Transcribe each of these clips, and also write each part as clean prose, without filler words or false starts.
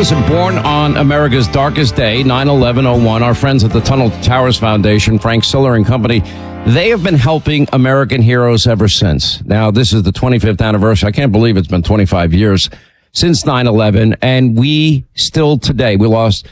Listen, born on America's darkest day, 9/11/01, our friends at the Tunnel to Towers Foundation, Frank Siller and company, they have been helping American heroes ever since. Now, this is the 25th anniversary. I can't believe it's been 25 years since 9/11, and we still today, we lost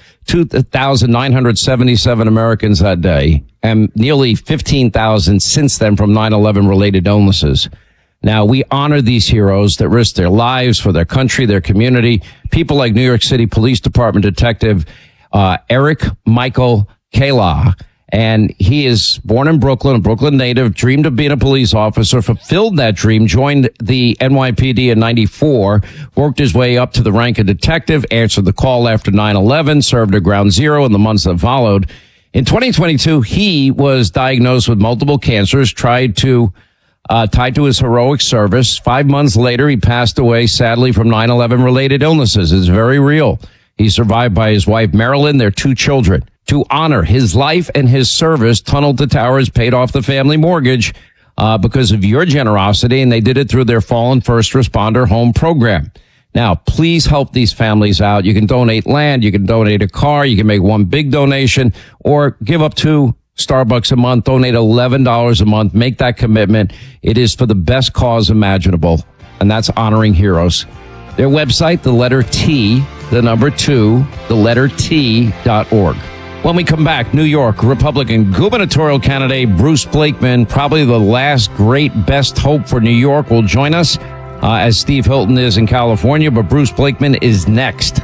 2,977 Americans that day, and nearly 15,000 since then from 9/11 related illnesses. Now, we honor these heroes that risk their lives for their country, their community. People like New York City Police Department Detective Eric Michael Kayla. And he is born in Brooklyn, a Brooklyn native, dreamed of being a police officer, fulfilled that dream, joined the NYPD in 94, worked his way up to the rank of detective, answered the call after 9/11, served at Ground Zero in the months that followed. In 2022, he was diagnosed with multiple cancers, tied to his heroic service. 5 months later, he passed away, sadly, from 9/11 related illnesses. It's very real. He's survived by his wife, Marilyn, their 2 children. To honor his life and his service, Tunnel to Towers paid off the family mortgage because of your generosity, and they did it through their Fallen First Responder Home Program. Now, please help these families out. You can donate land, you can donate a car, you can make one big donation, or give up to Starbucks a month, donate $11 a month, make that commitment. It is for the best cause imaginable, and that's honoring heroes. Their website, the letter T, the number 2, the letter T.org. When we come back, New York Republican gubernatorial candidate Bruce Blakeman, probably the last great best hope for New York, will join us as Steve Hilton is in California, but Bruce Blakeman is next.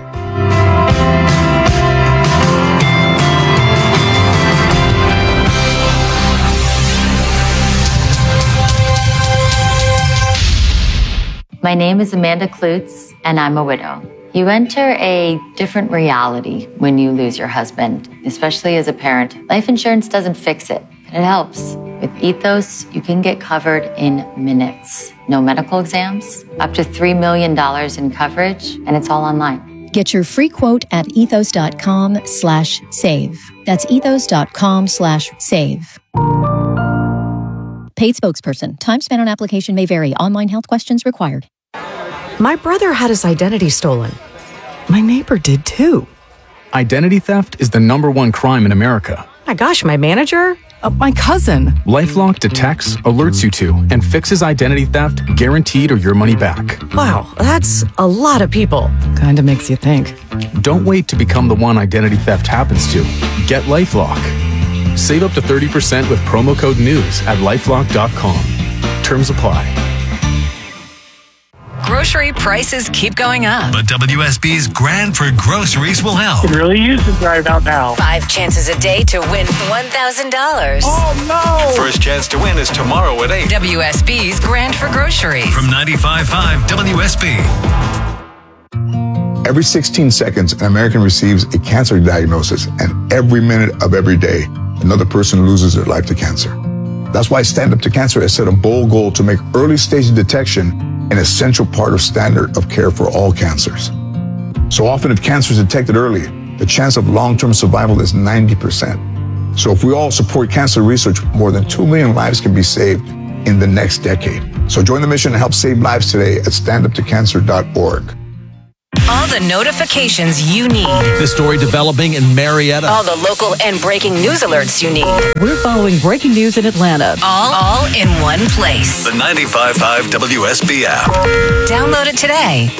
My name is Amanda Klutz, and I'm a widow. You enter a different reality when you lose your husband, especially as a parent. Life insurance doesn't fix it, but it helps. With Ethos, you can get covered in minutes. No medical exams, up to $3 million in coverage, and it's all online. Get your free quote at ethos.com/save. That's ethos.com/save. Paid spokesperson. Time spent on application may vary. Online health questions required. My brother had his identity stolen. My neighbor did too. Identity theft is the #1 crime in America. My gosh, my manager? My cousin. LifeLock detects, alerts you to, and fixes identity theft guaranteed or your money back. Wow, that's a lot of people. Kinda makes you think. Don't wait to become the one identity theft happens to. Get LifeLock. Save up to 30% with promo code NEWS at LifeLock.com. Terms apply. Grocery prices keep going up. But WSB's Grand for Groceries will help. Could really use it right about now. 5 chances a day to win $1,000. Oh, no! First chance to win is tomorrow at 8. WSB's Grand for Groceries. From 95.5 WSB. Every 16 seconds, an American receives a cancer diagnosis, and every minute of every day, another person loses their life to cancer. That's why Stand Up to Cancer has set a bold goal to make early stage detection an essential part of standard of care for all cancers. So often, if cancer is detected early, the chance of long-term survival is 90%. So if we all support cancer research, more than 2 million lives can be saved in the next decade. So join the mission and help save lives today at standuptocancer.org. All the notifications you need. The story developing in Marietta. All the local and breaking news alerts you need. We're following breaking news in Atlanta. All in one place. The 95.5 WSB app. Download it today.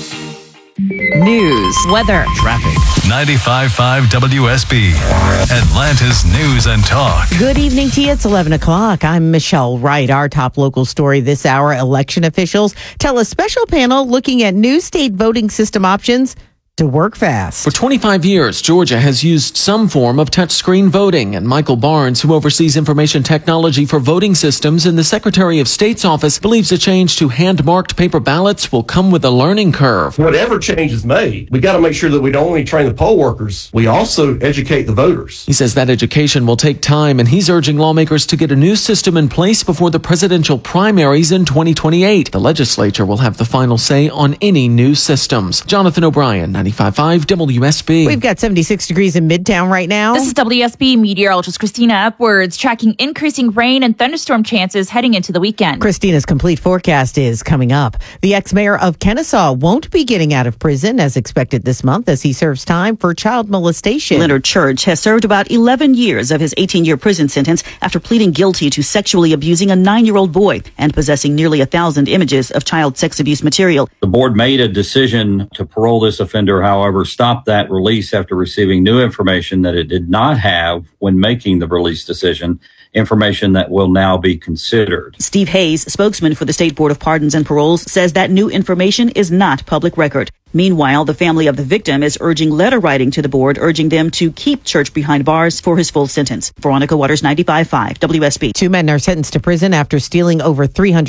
News, weather, Traffic. 95.5 WSB. Atlanta's News and Talk. Good evening to you. It's 11 o'clock. I'm Michelle Wright. Our top local story this hour, election officials tell a special panel looking at new state voting system options to work fast. For 25 years, Georgia has used some form of touchscreen voting, and Michael Barnes, who oversees information technology for voting systems in the Secretary of State's office, believes a change to hand-marked paper ballots will come with a learning curve. Whatever change is made, we got to make sure that we don't only train the poll workers, we also educate the voters. He says that education will take time, and he's urging lawmakers to get a new system in place before the presidential primaries in 2028. The legislature will have the final say on any new systems. Jonathan O'Brien, 95.5 WSB. We've got 76 degrees in Midtown right now. This is WSB meteorologist Christina Upwards tracking increasing rain and thunderstorm chances heading into the weekend. Christina's complete forecast is coming up. The ex-mayor of Kennesaw won't be getting out of prison as expected this month as he serves time for child molestation. Leonard Church has served about 11 years of his 18-year prison sentence after pleading guilty to sexually abusing a 9-year-old boy and possessing nearly 1,000 images of child sex abuse material. The board made a decision to parole this offender, however, stopped that release after receiving new information that it did not have when making the release decision, information that will now be considered. Steve Hayes, spokesman for the State Board of Pardons and Paroles, says that new information is not public record. Meanwhile, the family of the victim is urging letter writing to the board, urging them to keep Church behind bars for his full sentence. Veronica Waters, 95.5 WSB. 2 men are sentenced to prison after stealing over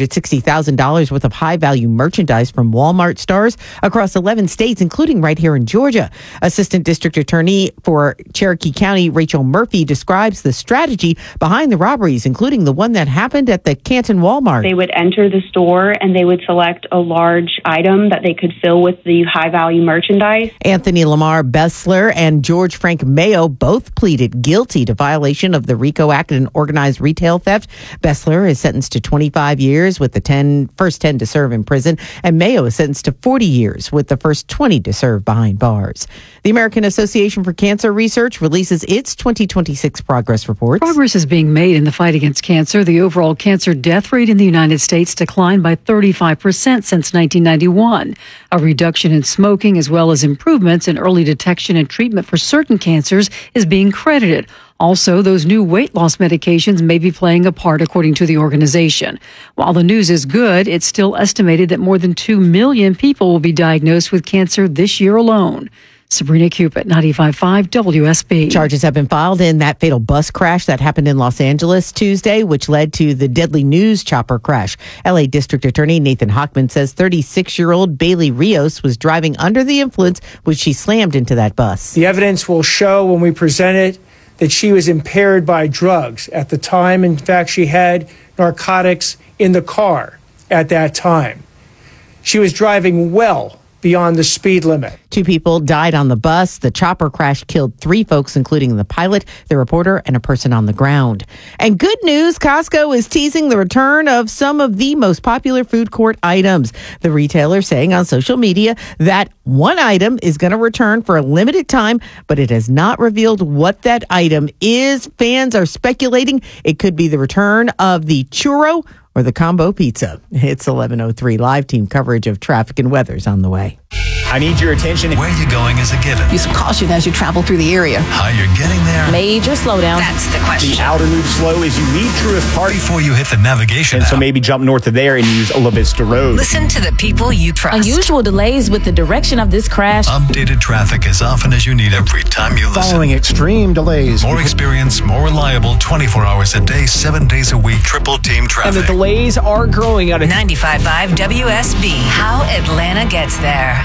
$360,000 worth of high-value merchandise from Walmart stores across 11 states, including right here in Georgia. Assistant District Attorney for Cherokee County, Rachel Murphy, describes the strategy behind the robberies, including the one that happened at the Canton Walmart. They would enter the store and they would select a large item that they could fill with the high-value merchandise. Anthony Lamar Bessler and George Frank Mayo both pleaded guilty to violation of the RICO Act and organized retail theft. Bessler is sentenced to 25 years with the first 10 to serve in prison, and Mayo is sentenced to 40 years with the first 20 to serve behind bars. The American Association for Cancer Research releases its 2026 progress report. Progress is being made in the fight against cancer. The overall cancer death rate in the United States declined by 35% since 1991. A reduction in smoking, as well as improvements in early detection and treatment for certain cancers, is being credited. Also, those new weight loss medications may be playing a part, according to the organization. While the news is good, it's still estimated that more than 2 million people will be diagnosed with cancer this year alone. Sabrina Cupid, 95.5 WSB. Charges have been filed in that fatal bus crash that happened in Los Angeles Tuesday, which led to the deadly news chopper crash. LA District Attorney Nathan Hochman says 36-year-old Bailey Rios was driving under the influence when she slammed into that bus. The evidence will show when we present it that she was impaired by drugs at the time. In fact, she had narcotics in the car at that time. She was driving well beyond the speed limit. 2 people died on the bus. The chopper crash killed 3 folks, including the pilot, the reporter, and a person on the ground. And good news, Costco is teasing the return of some of the most popular food court items. The retailer saying on social media that one item is going to return for a limited time, but it has not revealed what that item is. Fans are speculating it could be the return of the churro or the combo pizza. It's 11:03. Live team coverage of traffic and weather's on the way. I need your attention. Where you're going is a given. Use caution as you travel through the area. How you're getting there. Major slowdown. That's the question. The outer loop slow as you leave Truist Park. Before you hit the navigation And so maybe jump north of there and use La Vista Road. Listen to the people you trust. Unusual delays with the direction of this crash. Updated traffic as often as you need every time you listen. Following extreme delays. More experience, more reliable, 24 hours a day, 7 days a week, triple team traffic. And the delays are growing out of 95.5 WSB. How Atlanta gets there.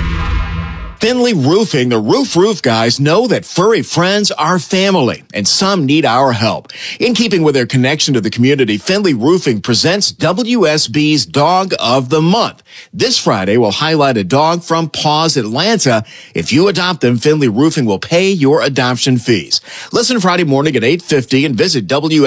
Finley Roofing, the roof guys, know that furry friends are family, and some need our help. In keeping with their connection to the community, Finley Roofing presents WSB's Dog of the Month. This Friday, we'll highlight a dog from Paws Atlanta. If you adopt them, Finley Roofing will pay your adoption fees. Listen Friday morning at 8:50 and visit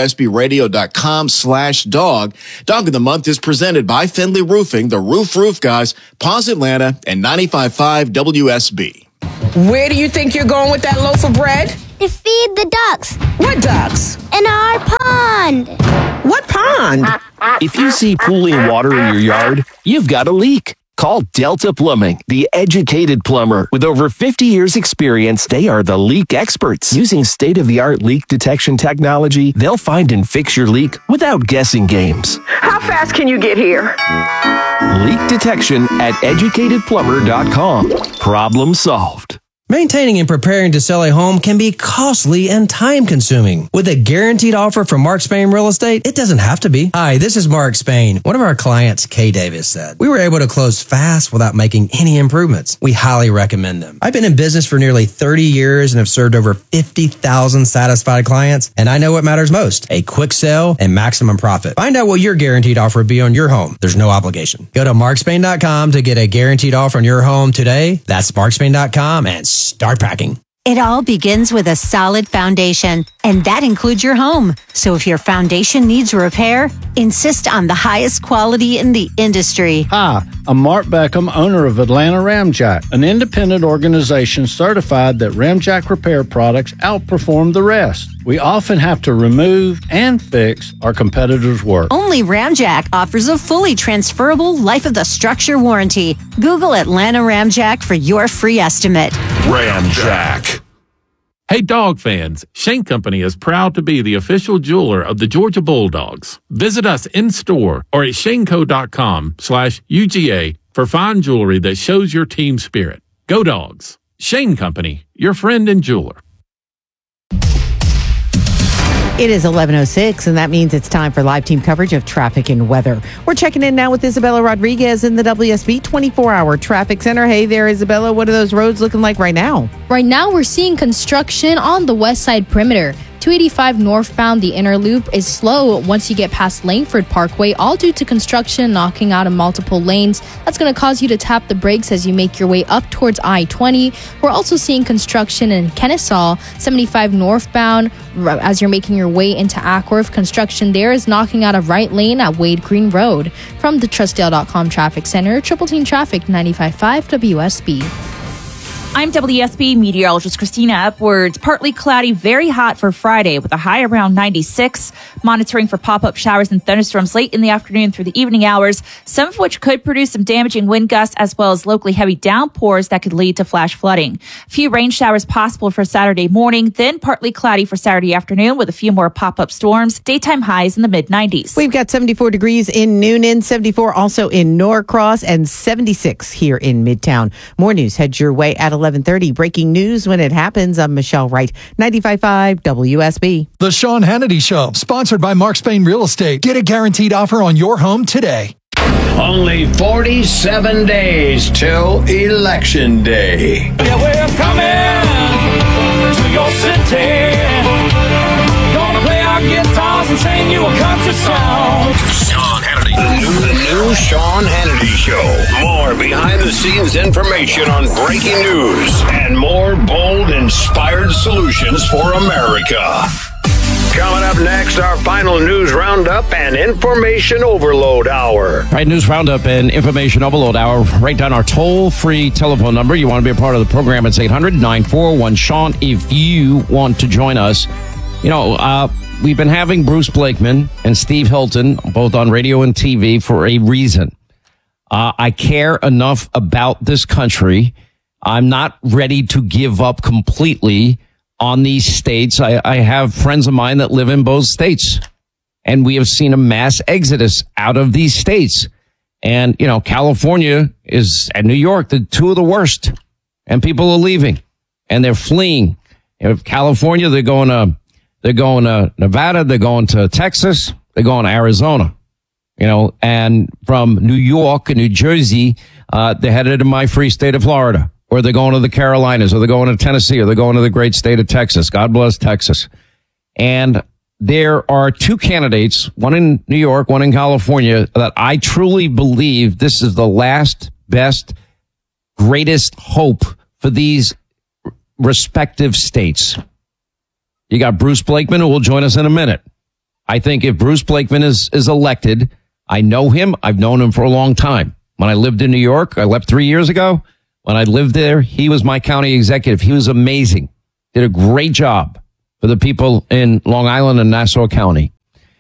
WSBradio.com/dog. Dog of the Month is presented by Finley Roofing, the roof guys, Paws Atlanta, and 95.5 WSB. Where do you think you're going with that loaf of bread? To feed the ducks. What ducks? In our pond. What pond? If you see pooling water in your yard, you've got a leak. Call Delta Plumbing, the educated plumber. With over 50 years experience, they are the leak experts. Using state-of-the-art leak detection technology, they'll find and fix your leak without guessing games. How fast can you get here? Leak detection at educatedplumber.com. Problem solved. Maintaining and preparing to sell a home can be costly and time-consuming. With a guaranteed offer from Mark Spain Real Estate, it doesn't have to be. Hi, this is Mark Spain. One of our clients, Kay Davis, said, "We were able to close fast without making any improvements. We highly recommend them. I've been in business for nearly 30 years and have served over 50,000 satisfied clients, and I know what matters most, a quick sale and maximum profit. Find out what your guaranteed offer would be on your home. There's no obligation. Go to markspain.com to get a guaranteed offer on your home today. That's markspain.com and start packing." It all begins with a solid foundation, and that includes your home. So if your foundation needs repair, insist on the highest quality in the industry. Hi, I'm Mark Beckham, owner of Atlanta Ramjack, an independent organization certified that Ramjack repair products outperform the rest. We often have to remove and fix our competitors' work. Only Ramjack offers a fully transferable life of the structure warranty. Google Atlanta Ramjack for your free estimate. Ramjack. Hey, dog fans, Shane Company is proud to be the official jeweler of the Georgia Bulldogs. Visit us in-store or at shaneco.com/UGA for fine jewelry that shows your team spirit. Go Dogs. Shane Company, your friend and jeweler. It is 11:06, and that means it's time for live team coverage of traffic and weather. We're checking in now with Isabella Rodriguez in the WSB 24-hour traffic center. Hey there, Isabella. What are those roads looking like right now? Right now, we're seeing construction on the west side perimeter. 285 northbound, the inner loop is slow once you get past Langford Parkway, all due to construction knocking out of multiple lanes. That's going to cause you to tap the brakes as you make your way up towards I-20. We're also seeing construction in Kennesaw, 75 northbound, as you're making your way into Ackworth. Construction there is knocking out a right lane at Wade Green Road. From the TrustDale.com Traffic Center, Triple Team Traffic 95.5 WSB. I'm WSB meteorologist Christina Upwards. Partly cloudy, very hot for Friday with a high around 96. Monitoring for pop-up showers and thunderstorms late in the afternoon through the evening hours, some of which could produce some damaging wind gusts as well as locally heavy downpours that could lead to flash flooding. A few rain showers possible for Saturday morning, then partly cloudy for Saturday afternoon with a few more pop-up storms. Daytime highs in the mid-90s. We've got 74 degrees in Noonan, 74 also in Norcross, and 76 here in Midtown. More news heads your way at 11:30. Breaking news when it happens. I'm Michelle Wright, 95.5 WSB. The Sean Hannity Show, sponsored by Mark Spain Real Estate. Get a guaranteed offer on your home today. Only 47 days till Election Day. Yeah, we're coming to your city. Gonna play our guitars and sing you a country song. Sean Hannity. The new Sean Hannity Show. More behind-the-scenes information on breaking news and more bold, inspired solutions for America. Coming up next, our final news roundup and information overload hour. Right, news roundup and information overload hour. Write down our toll-free telephone number. You want to be a part of the program, it's 800-941-SEAN if you want to join us. You know, we've been having Bruce Blakeman and Steve Hilton both on radio and TV for a reason. I care enough about this country. I'm not ready to give up completely on these states. I have friends of mine that live in both states, and we have seen a mass exodus out of these states. And, you know, California and New York, the two of the worst, and people are leaving and they're fleeing. In California, they're going to Nevada, they're going to Texas, they're going to Arizona, you know, and from New York and New Jersey, they're headed to my free state of Florida, or they're going to the Carolinas, or they're going to Tennessee, or they're going to the great state of Texas. God bless Texas. And there are two candidates, one in New York, one in California, that I truly believe this is the last, best, greatest hope for these respective states. You got Bruce Blakeman, who will join us in a minute. I think if Bruce Blakeman is elected, I know him. I've known him for a long time. When I lived in New York, I left 3 years ago. When I lived there, he was my county executive. He was amazing. Did a great job for the people in Long Island and Nassau County.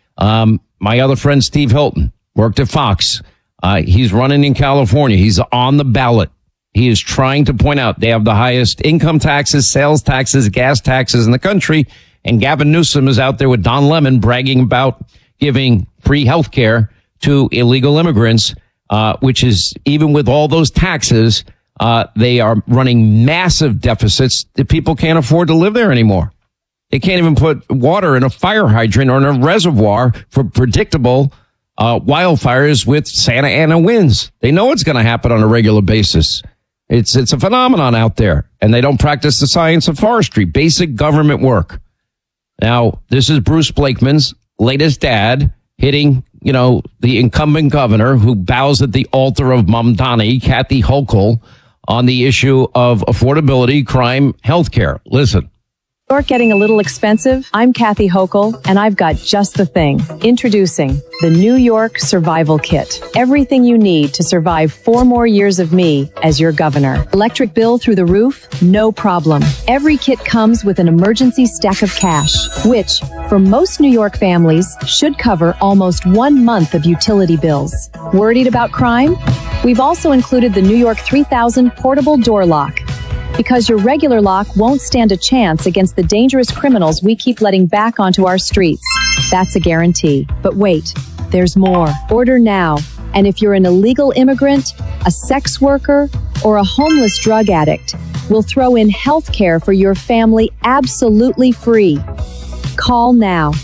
My other friend, Steve Hilton, worked at Fox. He's running in California. He's on the ballot. He is trying to point out they have the highest income taxes, sales taxes, gas taxes in the country. And Gavin Newsom is out there with Don Lemon bragging about giving free health care to illegal immigrants, which is, even with all those taxes, They are running massive deficits that people can't afford to live there anymore. They can't even put water in a fire hydrant or in a reservoir for predictable wildfires with Santa Ana winds. They know it's going to happen on a regular basis. It's a phenomenon out there, and they don't practice the science of forestry, basic government work. Now, this is Bruce Blakeman's latest ad hitting, the incumbent governor who bows at the altar of Mamdani, Kathy Hochul, on the issue of affordability, crime, healthcare. Listen. York getting a little expensive? I'm Kathy Hochul, and I've got just the thing. Introducing the New York Survival Kit. Everything you need to survive 4 more years of me as your governor. Electric bill through the roof? No problem. Every kit comes with an emergency stack of cash, which, for most New York families, should cover almost 1 month of utility bills. Worried about crime? We've also included the New York 3000 portable door lock, because your regular lock won't stand a chance against the dangerous criminals we keep letting back onto our streets. That's a guarantee. But wait, there's more. Order now. And if you're an illegal immigrant, a sex worker, or a homeless drug addict, we'll throw in health care for your family absolutely free. Call now.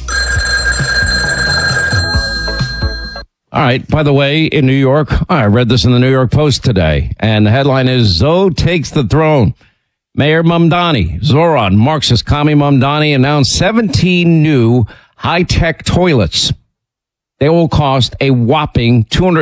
All right. By the way, in New York, I read this in the New York Post today, and the headline is Zoe takes the throne. Mayor Mamdani, Zoran Marxist commie Mamdani, announced 17 new high-tech toilets. They will cost a whopping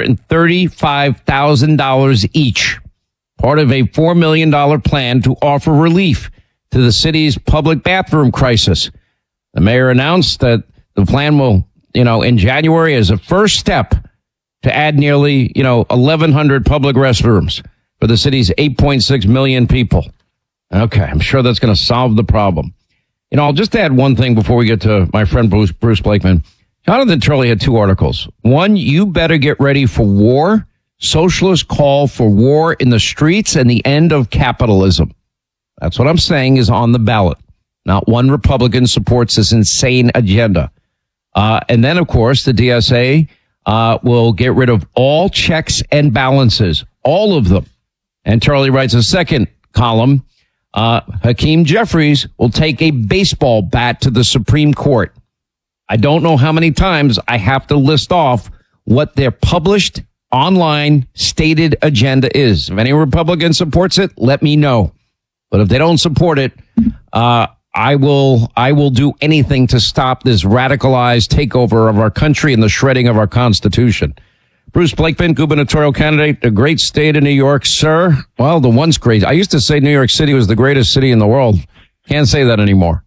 $235,000 each, part of a $4 million plan to offer relief to the city's public bathroom crisis. The mayor announced that the plan will, in January as a first step to add nearly, 1,100 public restrooms for the city's 8.6 million people. Okay, I'm sure that's going to solve the problem. I'll just add one thing before we get to my friend Bruce Blakeman. Jonathan Turley had 2 articles. One, you better get ready for war. Socialists call for war in the streets and the end of capitalism. That's what I'm saying is on the ballot. Not one Republican supports this insane agenda. And then, of course, the DSA will get rid of all checks and balances, all of them. And Turley writes a second column. Hakeem Jeffries will take a baseball bat to the Supreme Court. I don't know how many times I have to list off what their published online stated agenda is. If any Republican supports it, let me know. But if they don't support it, I will do anything to stop this radicalized takeover of our country and the shredding of our Constitution. Bruce Blakeman, gubernatorial candidate, the great state of New York, sir. Well, the once great. I used to say New York City was the greatest city in the world. Can't say that anymore.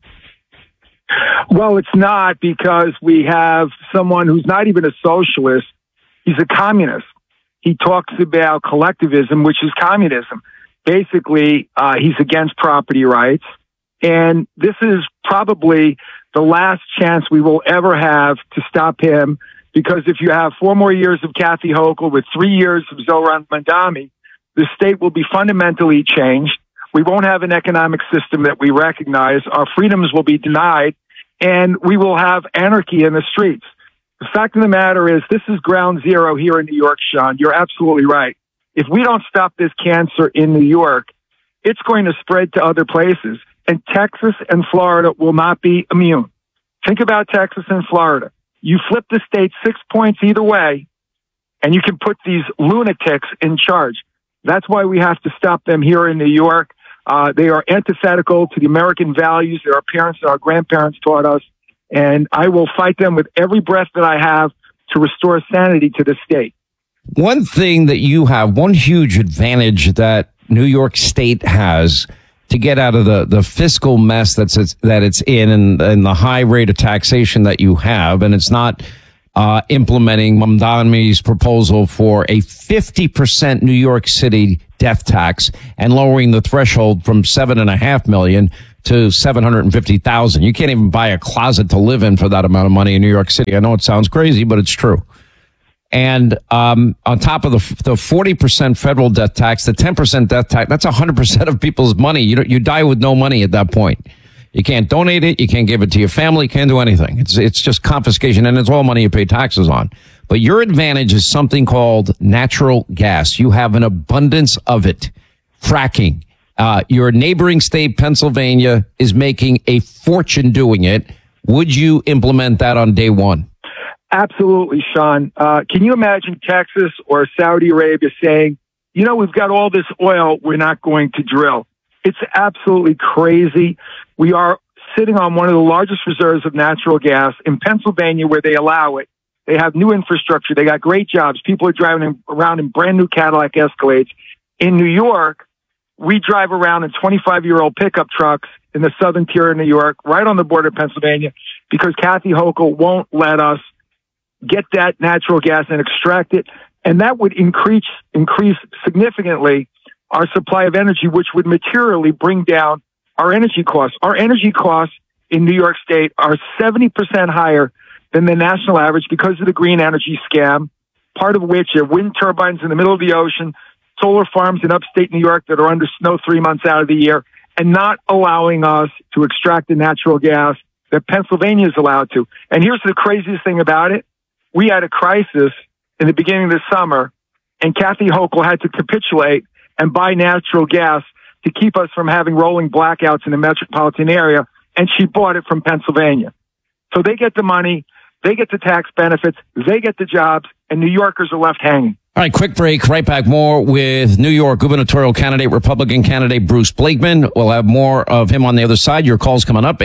Well, it's not, because we have someone who's not even a socialist. He's a communist. He talks about collectivism, which is communism. Basically, he's against property rights. And this is probably the last chance we will ever have to stop him, because if you have 4 more years of Kathy Hochul with 3 years of Zoran Mamdani, the state will be fundamentally changed. We won't have an economic system that we recognize. Our freedoms will be denied, and we will have anarchy in the streets. The fact of the matter is, this is ground zero here in New York, Sean. You're absolutely right. If we don't stop this cancer in New York, it's going to spread to other places. And Texas and Florida will not be immune. Think about Texas and Florida. You flip the state 6 points either way, and you can put these lunatics in charge. That's why we have to stop them here in New York. They are antithetical to the American values that our parents and our grandparents taught us. And I will fight them with every breath that I have to restore sanity to the state. One thing that you have, one huge advantage that New York State has to get out of the fiscal mess that it's in and the high rate of taxation that you have, and it's not implementing Mamdani's proposal for a 50% New York City death tax and lowering the threshold from $7.5 million to $750,000. You can't even buy a closet to live in for that amount of money in New York City. I know it sounds crazy, but it's true. And on top of the 40% federal death tax, the 10% death tax, that's 100% of people's money. You die with no money at that point. You can't donate it. You can't give it to your family. You can't do anything. It's just confiscation, and it's all money you pay taxes on. But your advantage is something called natural gas. You have an abundance of it. fracking. Your neighboring state, Pennsylvania, is making a fortune doing it. Would you implement that on day one? Absolutely, Sean. Can you imagine Texas or Saudi Arabia saying, we've got all this oil, we're not going to drill? It's absolutely crazy. We are sitting on one of the largest reserves of natural gas in Pennsylvania where they allow it. They have new infrastructure. They got great jobs. People are driving around in brand new Cadillac Escalades. In New York, we drive around in 25-year-old pickup trucks in the southern tier of New York, right on the border of Pennsylvania, because Kathy Hochul won't let us get that natural gas and extract it. And that would increase significantly our supply of energy, which would materially bring down our energy costs. Our energy costs in New York State are 70% higher than the national average because of the green energy scam, part of which are wind turbines in the middle of the ocean, solar farms in upstate New York that are under snow 3 months out of the year, and not allowing us to extract the natural gas that Pennsylvania is allowed to. And here's the craziest thing about it. We had a crisis in the beginning of the summer, and Kathy Hochul had to capitulate and buy natural gas to keep us from having rolling blackouts in the metropolitan area, and she bought it from Pennsylvania. So they get the money, they get the tax benefits, they get the jobs, and New Yorkers are left hanging. All right, quick break. Right back. More with New York gubernatorial candidate, Republican candidate Bruce Blakeman. We'll have more of him on the other side. Your calls coming up,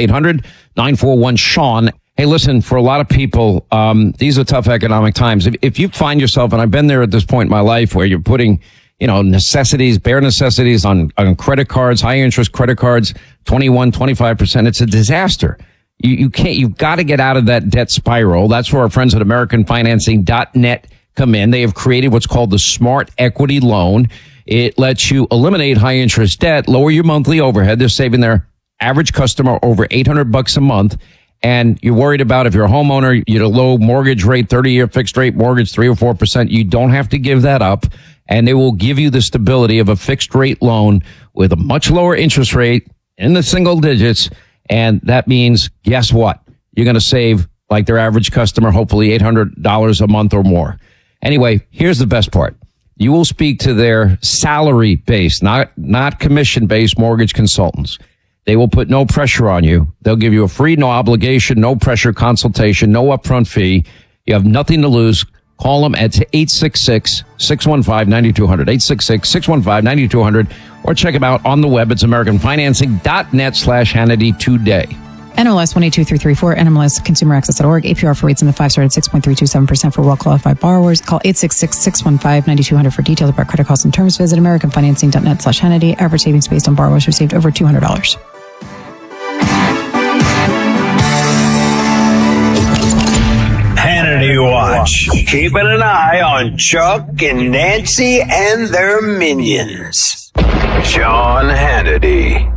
800-941-SEAN. Hey, listen, for a lot of people, these are tough economic times. If you find yourself, and I've been there at this point in my life, where you're putting, necessities, bare necessities on credit cards, high interest credit cards, 21, 25%, it's a disaster. You've got to get out of that debt spiral. That's where our friends at AmericanFinancing.net come in. They have created what's called the Smart Equity Loan. It lets you eliminate high interest debt, lower your monthly overhead. They're saving their average customer over $800 a month. And you're worried about if you're a homeowner, you get a low mortgage rate, 30-year fixed rate mortgage, 3 or 4%. You don't have to give that up. And they will give you the stability of a fixed rate loan with a much lower interest rate in the single digits. And that means, guess what? You're going to save, like their average customer, hopefully $800 a month or more. Anyway, here's the best part. You will speak to their salary-based, not commission-based mortgage consultants. They will put no pressure on you. They'll give you a free, no obligation, no pressure consultation, no upfront fee. You have nothing to lose. Call them at 866-615-9200, 866-615-9200, or check them out on the web. It's AmericanFinancing.net/Hannity today. NMLS 122334, NMLS ConsumerAccess.org, APR for rates in the 5 started 6.327% for well-qualified borrowers. Call 866-615-9200 for details about credit costs and terms. Visit AmericanFinancing.net/Hannity. Average savings based on borrowers received over $200. Hannity Watch. Keeping an eye on Chuck and Nancy and their minions. Sean Hannity.